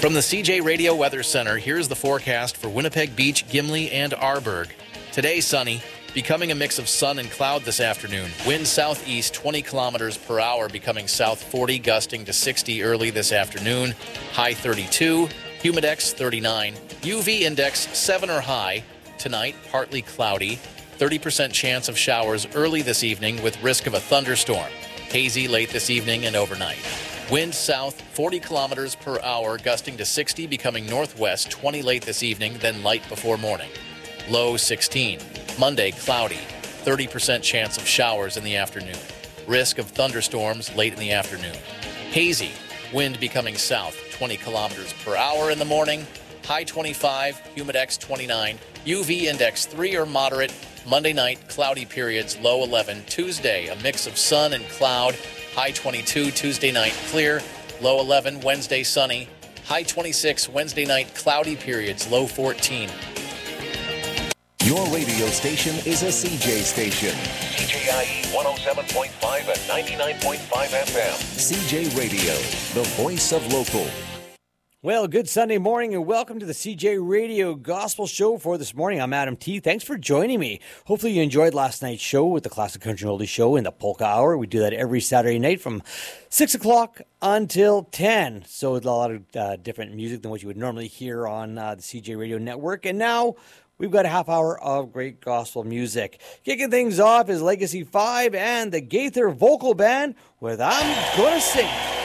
From the CJ Radio Weather Center, here's the forecast for Winnipeg Beach, Gimli, and Arborg. Today, sunny, becoming a mix of sun and cloud this afternoon. Wind southeast 20 kilometers per hour, becoming south 40, gusting to 60 early this afternoon. High 32, humidex 39, UV index 7 or high. Tonight, partly cloudy, 30% chance of showers early this evening with risk of a thunderstorm. Hazy late this evening and overnight. Wind south 40 kilometers per hour, gusting to 60, becoming northwest 20 late this evening, then light before morning. Low 16. Monday, cloudy, 30% chance of showers in the afternoon. Risk of thunderstorms late in the afternoon. Hazy, wind becoming south 20 kilometers per hour in the morning. High 25, humidex 29, UV index 3 or moderate. Monday night, cloudy periods, low 11. Tuesday, a mix of sun and cloud. High 22, Tuesday night, clear. Low 11, Wednesday, sunny. High 26, Wednesday night, cloudy periods, low 14. Your radio station is a CJ station. CJIE 107.5 and 99.5 FM. CJ Radio, the voice of local. Well, good Sunday morning and welcome to the CJ Radio Gospel Show for this morning. I'm Adam T. Thanks for joining me. Hopefully you enjoyed last night's show with the Classic Country and Oldies Show in the Polka Hour. We do that every Saturday night from 6 o'clock until 10. So a lot of different music than what you would normally hear on the CJ Radio Network. And now we've got a half hour of great gospel music. Kicking things off is Legacy 5 and the Gaither Vocal Band with I'm Gonna Sing.